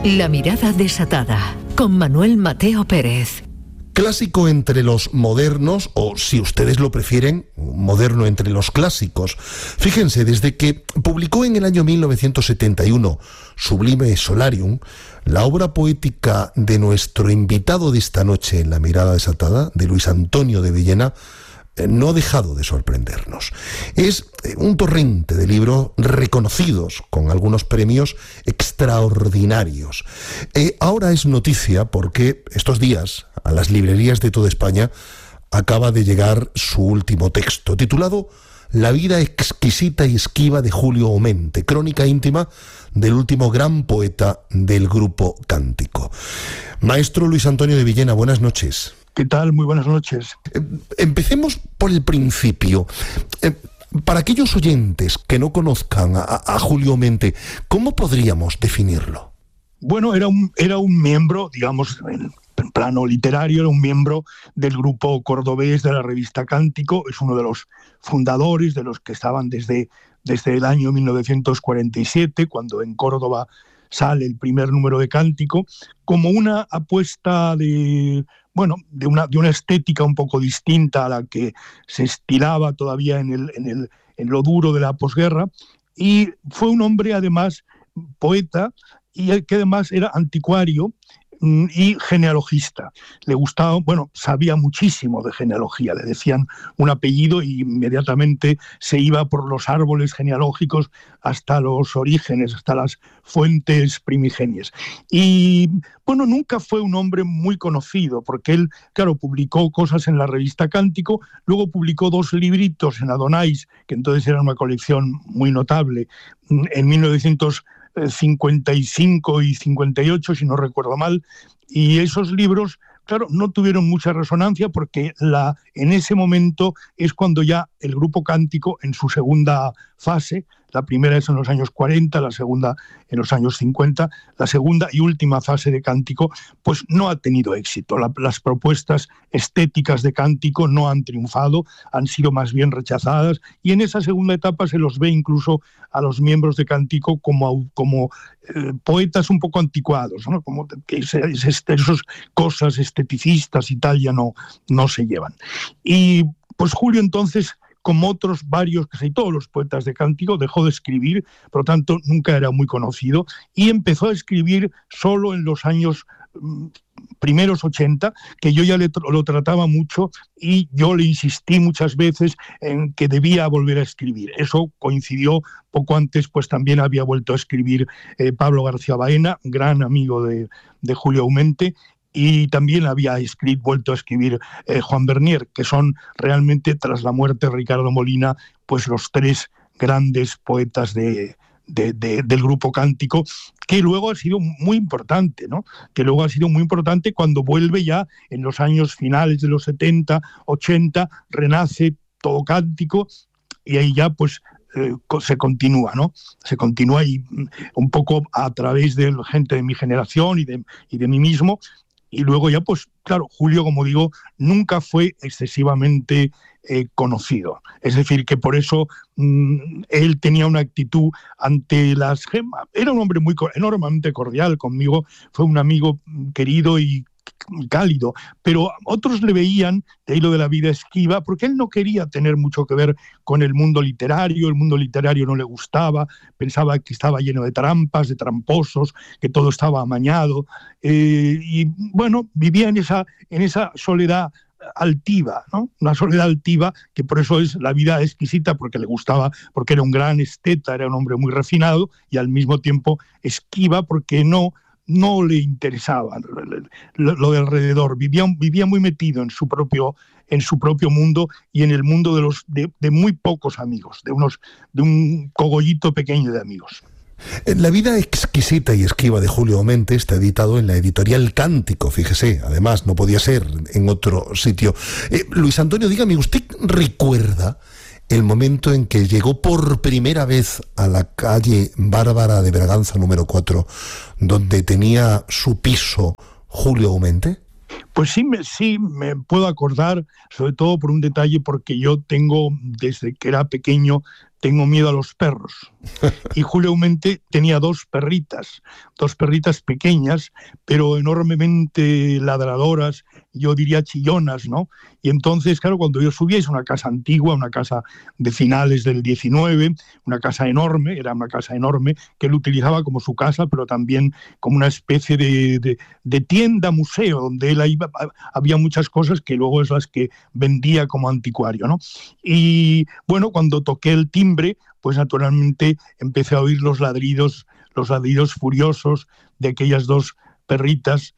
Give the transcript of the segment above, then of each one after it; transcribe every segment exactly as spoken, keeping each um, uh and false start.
La mirada desatada, con Manuel Mateo Pérez. Clásico entre los modernos, o si ustedes lo prefieren, moderno entre los clásicos. Fíjense, desde que publicó en el año mil novecientos setenta y uno Sublime Solarium, la obra poética de nuestro invitado de esta noche en La mirada desatada, de Luis Antonio de Villena, no ha dejado de sorprendernos. Es un torrente de libros reconocidos con algunos premios extraordinarios. Eh, ahora es noticia porque estos días a las librerías de toda España acaba de llegar su último texto, titulado La vida exquisita y esquiva de Julio Aumente, crónica íntima del último gran poeta del grupo Cántico. Maestro Luis Antonio de Villena, buenas noches. ¿Qué tal? Muy buenas noches. Empecemos por el principio. Para aquellos oyentes que no conozcan a, a Julio Aumente, ¿cómo podríamos definirlo? Bueno, era un, era un miembro, digamos, en, en plano literario, era un miembro del grupo cordobés de la revista Cántico, es uno de los fundadores, de los que estaban desde, desde el año mil novecientos cuarenta y siete, cuando en Córdoba sale el primer número de Cántico, como una apuesta de... bueno, de una, de una estética un poco distinta a la que se estilaba todavía en, el, en, el, en lo duro de la posguerra, y fue un hombre además poeta y que además era anticuario y genealogista. Le gustaba, bueno, sabía muchísimo de genealogía, le decían un apellido y inmediatamente se iba por los árboles genealógicos hasta los orígenes, hasta las fuentes primigenias. Y bueno, nunca fue un hombre muy conocido, porque él, claro, publicó cosas en la revista Cántico, luego publicó dos libritos en Adonais, que entonces era una colección muy notable, en mil novecientos cincuenta y cinco y cincuenta y ocho, si no recuerdo mal, y esos libros, claro, no tuvieron mucha resonancia porque la, en ese momento es cuando ya el grupo Cántico, en su segunda fase, la primera es en los años cuarenta, la segunda en los años cincuenta, la segunda y última fase de Cántico, pues no ha tenido éxito. La, las propuestas estéticas de Cántico no han triunfado, han sido más bien rechazadas, y en esa segunda etapa se los ve incluso a los miembros de Cántico como, como eh, poetas un poco anticuados, ¿no? Como que esas cosas esteticistas y tal ya no, no se llevan. Y pues Julio entonces, como otros varios, casi todos los poetas de Cántico, dejó de escribir, por lo tanto nunca era muy conocido, y empezó a escribir solo en los años mm, primeros ochenta, que yo ya le, lo trataba mucho y yo le insistí muchas veces en que debía volver a escribir. Eso coincidió poco antes, pues también había vuelto a escribir eh, Pablo García Baena, gran amigo de, de Julio Aumente, y también había escrito, vuelto a escribir eh, Juan Bernier, que son realmente, tras la muerte de Ricardo Molina, pues los tres grandes poetas de, de, de, del grupo Cántico, que luego ha sido muy importante, ¿no? Que luego ha sido muy importante cuando vuelve ya en los años finales de los setenta, ochenta, renace todo Cántico, y ahí ya pues eh, se continúa, ¿no? Se continúa y un poco a través de la gente de mi generación y de, y de mí mismo. Y luego ya, pues claro, Julio, como digo, nunca fue excesivamente eh, conocido. Es decir, que por eso mmm, él tenía una actitud ante las gemas. Era un hombre muy enormemente cordial conmigo, fue un amigo querido y cálido, pero otros le veían, de ahí lo de la vida esquiva, porque él no quería tener mucho que ver con el mundo literario, el mundo literario no le gustaba, pensaba que estaba lleno de trampas, de tramposos, que todo estaba amañado, eh, y bueno, vivía en esa, en esa soledad altiva, ¿no? Una soledad altiva, que por eso es la vida exquisita, porque le gustaba, porque era un gran esteta, era un hombre muy refinado, y al mismo tiempo esquiva, porque no no le interesaba lo, lo de alrededor, vivía, vivía muy metido en su propio, en su propio mundo y en el mundo de, los, de, de muy pocos amigos, de, unos, de un cogollito pequeño de amigos. La vida exquisita y esquiva de Julio Aumente está editado en la editorial Cántico, fíjese, además no podía ser en otro sitio. Eh, Luis Antonio, dígame, ¿usted recuerda el momento en que llegó por primera vez a la calle Bárbara de Braganza número cuatro, donde tenía su piso Julio Aumente? Pues sí me, sí, me puedo acordar, sobre todo por un detalle, porque yo tengo, desde que era pequeño, tengo miedo a los perros. Y Julio Aumente tenía dos perritas, dos perritas pequeñas, pero enormemente ladradoras, yo diría chillonas, ¿no? Y entonces, claro, cuando yo subía, es una casa antigua, una casa de finales del diecinueve, una casa enorme, era una casa enorme, que él utilizaba como su casa, pero también como una especie de, de, de tienda, museo, donde él iba, había muchas cosas que luego es las que vendía como anticuario, ¿no? Y bueno, cuando toqué el timbre, pues naturalmente empecé a oír los ladridos, los ladridos furiosos de aquellas dos perritas,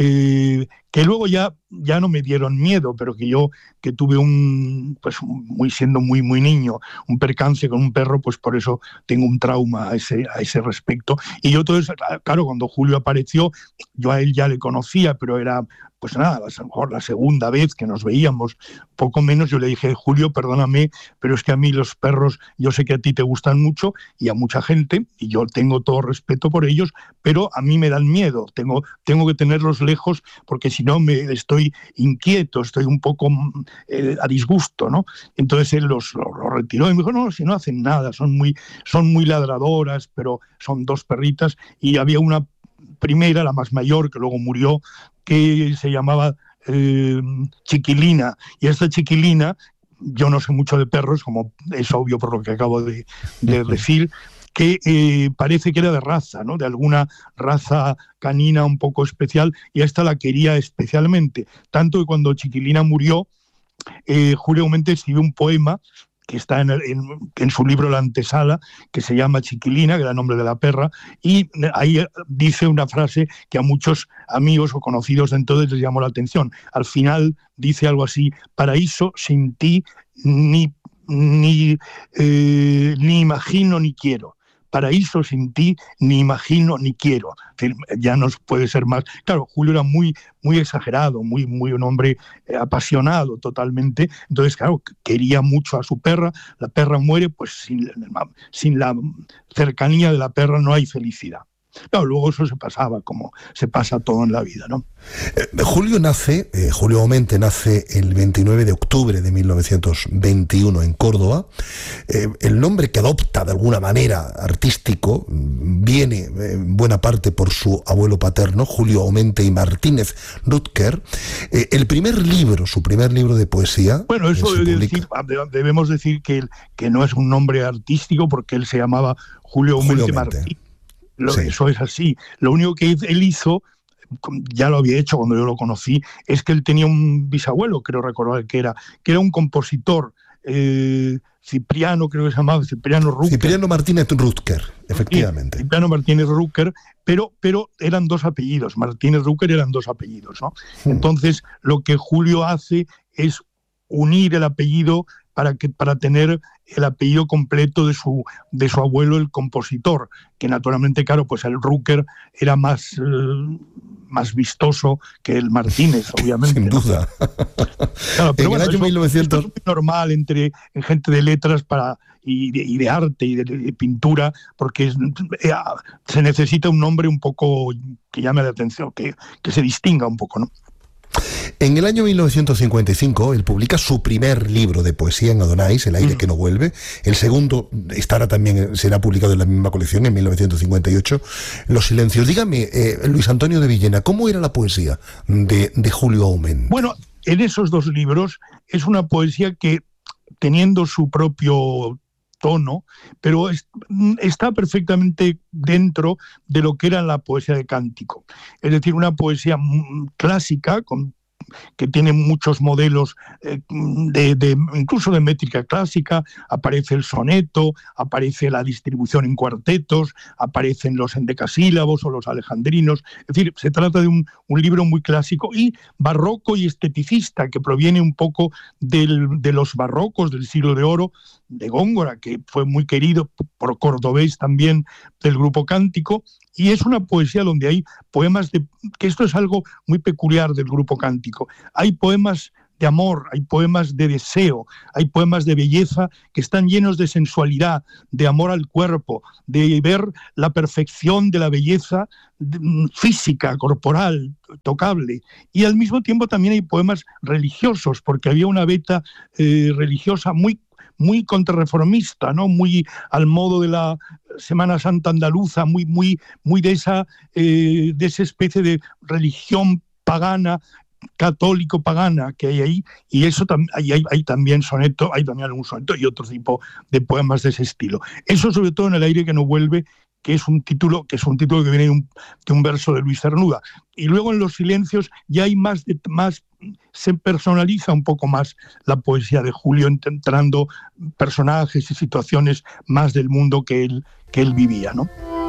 eh, que luego ya, ya no me dieron miedo, pero que yo que tuve un, pues muy siendo muy muy niño, un percance con un perro, pues por eso tengo un trauma a ese, a ese respecto. Y yo todo eso, claro, cuando Julio apareció, yo a él ya le conocía, pero era, pues nada, a lo mejor la segunda vez que nos veíamos, poco menos, yo le dije, Julio, perdóname, pero es que a mí los perros, yo sé que a ti te gustan mucho y a mucha gente, y yo tengo todo respeto por ellos, pero a mí me dan miedo, tengo, tengo que tenerlos lejos, porque si no me estoy inquieto, estoy un poco eh, a disgusto, ¿no? Entonces él los, los, los retiró y me dijo, no, si no hacen nada, son muy, son muy ladradoras, pero son dos perritas, y había una primera, la más mayor, que luego murió, que se llamaba eh, Chiquilina, y esta Chiquilina, yo no sé mucho de perros, como es obvio por lo que acabo de, de decir, que eh, parece que era de raza, ¿no? De alguna raza canina un poco especial, y a esta la quería especialmente, tanto que cuando Chiquilina murió, eh, Julio Aumente escribió un poema que está en, el, en, en su libro La Antesala, que se llama Chiquilina, que era el nombre de la perra, y ahí dice una frase que a muchos amigos o conocidos de entonces les llamó la atención. Al final dice algo así, paraíso sin ti ni, ni, eh, ni imagino ni quiero. Paraíso sin ti, ni imagino ni quiero. Ya no puede ser más. Claro, Julio era muy, muy exagerado, muy, muy un hombre apasionado totalmente. Entonces, claro, quería mucho a su perra. La perra muere, pues sin, sin la cercanía de la perra no hay felicidad. Claro, luego eso se pasaba, como se pasa todo en la vida, ¿no? Eh, Julio nace, eh, Julio Aumente nace el veintinueve de octubre de mil novecientos veintiuno en Córdoba. Eh, el nombre que adopta de alguna manera artístico viene eh, en buena parte por su abuelo paterno, Julio Aumente y Martínez Rutger. Eh, el primer libro, su primer libro de poesía... Bueno, eso debe decir, debemos decir que, que no es un nombre artístico porque él se llamaba Julio Aumente, Julio Aumente. Martínez. Lo, sí. Eso es así. Lo único que él hizo, ya lo había hecho cuando yo lo conocí, es que él tenía un bisabuelo, creo recordar que era, que era un compositor, eh, Cipriano, creo que se llamaba, Cipriano Rutger. Cipriano Martínez Rutger, efectivamente. Sí, Cipriano Martínez Rutger, pero, pero eran dos apellidos, Martínez Rutger eran dos apellidos, ¿no? Hmm. Entonces, lo que Julio hace es unir el apellido para, que, para tener el apellido completo de su, de su abuelo, el compositor, que naturalmente, claro, pues el Rutger era más, eh, más vistoso que el Martínez, obviamente. Sin duda. ¿No? Claro, pero en bueno, el año eso, mil novecientos... esto es normal entre en gente de letras para, y, de, y de arte y de, de pintura, porque es, eh, se necesita un nombre un poco que llame la atención, que, que se distinga un poco, ¿no? En el año mil novecientos cincuenta y cinco, él publica su primer libro de poesía en Adonais, El aire mm. que no vuelve. El segundo estará también, será publicado en la misma colección, en mil novecientos cincuenta y ocho, Los silencios. Dígame, eh, Luis Antonio de Villena, ¿cómo era la poesía de, de Julio Aumente? Bueno, en esos dos libros es una poesía que, teniendo su propio tono, pero es, está perfectamente dentro de lo que era la poesía de cántico. Es decir, una poesía clásica, con, que tiene muchos modelos, eh, de, de, incluso de métrica clásica. Aparece el soneto, aparece la distribución en cuartetos, aparecen los endecasílabos o los alejandrinos. Es decir, se trata de un, un libro muy clásico y barroco y esteticista, que proviene un poco del, de los barrocos del siglo de oro, de Góngora, que fue muy querido por Cordovés también, del grupo cántico, y es una poesía donde hay poemas de, que esto es algo muy peculiar del grupo cántico, hay poemas de amor, hay poemas de deseo, hay poemas de belleza que están llenos de sensualidad, de amor al cuerpo, de ver la perfección de la belleza física, corporal, tocable, y al mismo tiempo también hay poemas religiosos, porque había una veta eh, religiosa muy muy contrarreformista, ¿no? Muy al modo de la Semana Santa andaluza, muy, muy, muy de esa, eh, de esa especie de religión pagana, católico-pagana que hay ahí, y eso tam- hay, hay, hay también soneto, hay también algún soneto y otro tipo de poemas de ese estilo. Eso sobre todo en El aire que no vuelve, que es un título que es un título que viene de un, de un verso de Luis Cernuda. Y luego en Los silencios ya hay más, de, más se personaliza un poco más la poesía de Julio, entrando personajes y situaciones más del mundo que él, que él vivía, ¿no?